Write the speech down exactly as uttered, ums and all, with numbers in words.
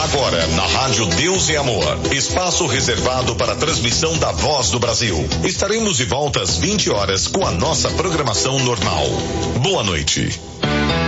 Agora, na Rádio Deus e Amor, espaço reservado para a transmissão da Voz do Brasil. Estaremos de volta às vinte horas com a nossa programação normal. Boa noite.